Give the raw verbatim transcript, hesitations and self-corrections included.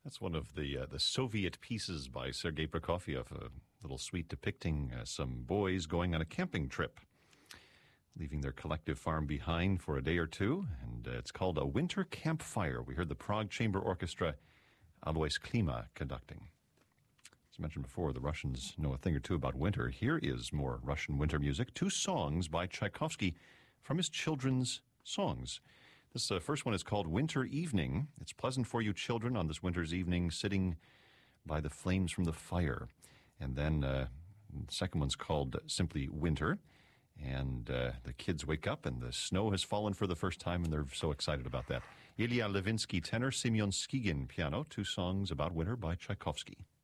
That's one of the uh, the Soviet pieces by Sergei Prokofiev, a little suite depicting uh, some boys going on a camping trip, leaving their collective farm behind for a day or two, and uh, it's called A Winter Campfire. We heard the Prague Chamber Orchestra, Alois Klima, conducting. As mentioned before, the Russians know a thing or two about winter. Here is more Russian winter music, two songs by Tchaikovsky from his children's songs. This uh, first one is called Winter Evening. It's pleasant for you children on this winter's evening sitting by the flames from the fire. And then uh, the second one's called simply Winter. And uh, the kids wake up and the snow has fallen for the first time and they're so excited about that. Ilya Levinsky tenor, Semyon Skigin piano, two songs about winter by Tchaikovsky.